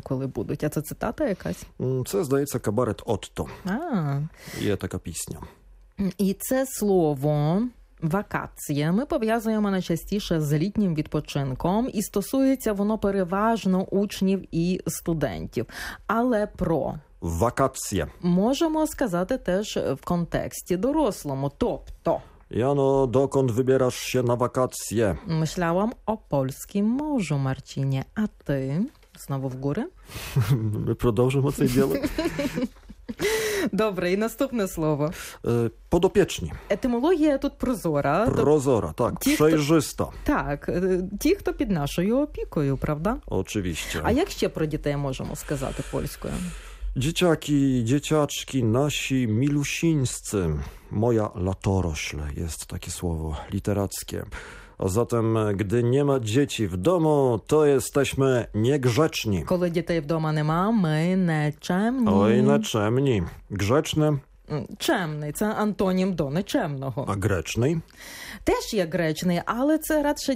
коли будуть. А це цитата якась? Це, здається, кабарет Отто. Є така пісня. І це слово вакація ми пов'язуємо найчастіше з літнім відпочинком, і стосується воно переважно учнів і студентів. Але про Wakacje. Можемо сказати теж в контексті дорослому. Тобто, Jano, dokąd wybierasz się na wakacje? Myślałam o polskim morzu, Marcinie. A ty? Znowu w górę? My продовжимо цей діалог. Добре, і наступне слово. Podopieczni. Етимологія тут прозора. Prozora, tak. Przejrzysta. Так, ті, хто під нашою опікою, правда? Oczywiście. А як ще про дітей можемо сказати польською? Dzieciaki, dzieciaczki, nasi milusińscy. Moja latorośl jest takie słowo literackie. A zatem, gdy nie ma dzieci w domu, to jesteśmy niegrzeczni. Коли дітей вдома нема, ми нечемні. Oj, neczemni. Grzeczny, Чемний – це антонім до нечемного. a grzeczny? Теж є гречний, але це радше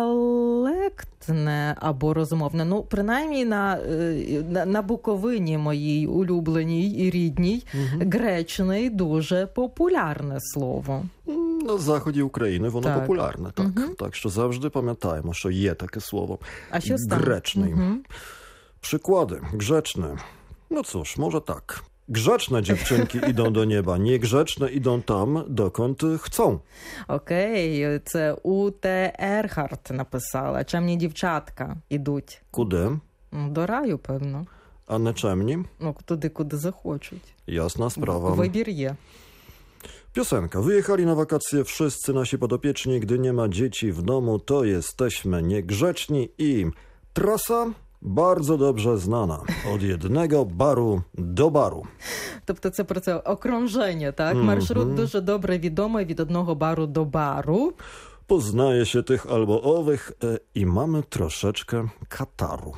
діалектне або розмовне. Ну, принаймні на Буковині моїй улюбленій і рідній гречний дуже популярне слово. На заході України воно Так. популярне, так. Так що завжди пам'ятаємо, що є таке слово. А що стане? Grzeczny. Przykłady. Grzeczny. No cóż, może tak. Grzeczne dziewczynki idą do nieba, niegrzeczne idą tam, dokąd chcą. Окей, це У.Т. Ерхарт написала. Чемні дівчатка ідуть. Kudy, До раю, певно. a neczemni? Ну, туди, куди захочуть. Jasna sprawa. Вибір є. Piosenka. Wyjechali na wakacje wszyscy nasi podopieczni. Gdy nie ma dzieci w domu, to jesteśmy niegrzeczni. I trasa bardzo dobrze znana. Od jednego baru do baru. Тобто це про це окруження, так? Маршрут дуже добре відомий від одного бару до бару. Poznaje się tych albo owych i mamy troszeczkę kataru.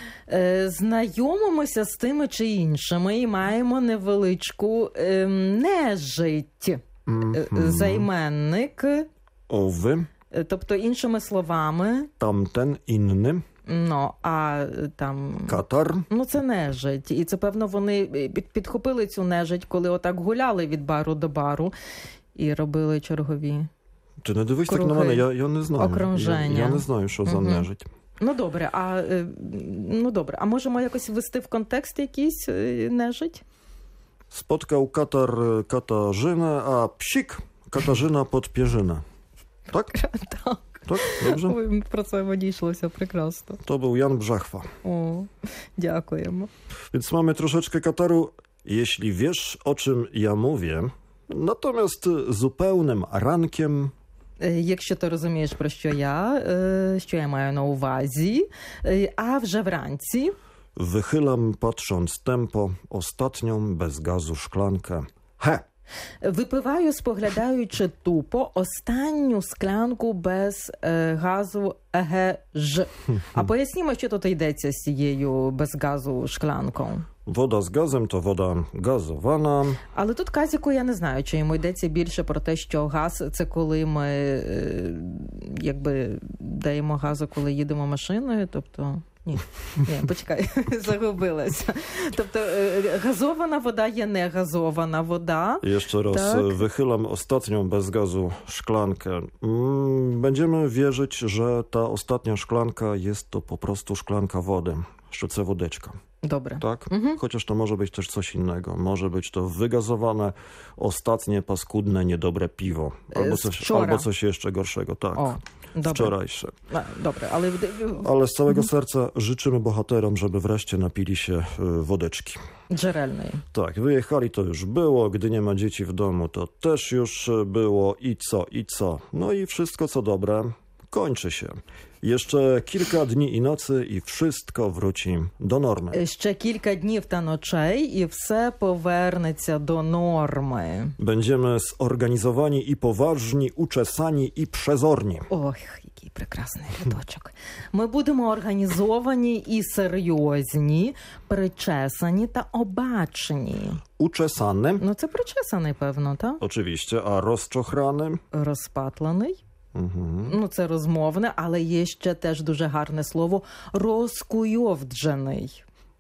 Знайомимося з тими чи іншими і маємо невеличку нежить. Займенник. Owy, Тобто, іншими словами, tamten, inny, ну, а там... katar. Ну, це нежить. І це, певно, вони підхопили цю нежить, коли отак гуляли від бару до бару і робили чергові. Чи не дивись так на Круги. мене, я не знаю. Окруження. Я не знаю, що за нежить. Ну, добре. А можемо якось ввести в контекст якийсь нежить? Spotkał katar Katarzynę, a psik Katarzyna pod pierzynę. Tak? Так. Tak? Dobrze? Ой, про це мені йшлося прекрасно. To był Jan Brzechwa. О, дякуємо. Więc mamy troszeczkę kataru, jeśli wiesz, o czym ja mówię. Natomiast zupełnym rankiem Якщо ти розумієш, про що я маю на увазі, а вже вранці wychylam, patrząc tempo, ostatnią bez gazu szklankę. He! випиваю, споглядаючи тупо, останню склянку без газу ЕГЖ. А пояснімо, що тут йдеться з цією без газу шклянкою. Woda z gazem to woda gazowana. Але тут, Казіку, я не знаю, чи йому йдеться більше про те, що газ – це коли ми якби даємо газу, коли їдемо машиною, тобто... Ні, почекай, загубилася. Тобто газована вода є не газована вода. Jeszcze raz, Tak. wychylam ostatnią bez gazu szklankę. Będziemy wierzyć, że ta ostatnia szklanka jest to po prostu szklanka wody. Sztuce wodeczka. Добре. Tak? Chociaż to może być też coś innego. Może być to wygazowane, ostatnie, paskudne, niedobre piwo. Albo coś jeszcze gorszego. Tak. О, добре. Wczorajsze. Добре, Ale z całego serca życzymy bohaterom, żeby wreszcie napili się wodeczki. джерельний. Tak, wyjechali to już było, gdy nie ma dzieci w domu to też już było i co. No i wszystko co dobre kończy się. Jeszcze kilka dni i nocy i wszystko wróci do normy. Ще кілька днів та ночей і все повернеться до норми. Będziemy zorganizowani i poważni, uczesani i przezorni. Ох, який прекрасний рядочок. Ми будемо організовані і серйозні, причесані та обачені. Uczesany, Ну, це причесаний, певно, так? oczywiście, a rozczochrany? Розпатлений. Ну, це розмовне, але є ще теж дуже гарне слово розкуйовджений.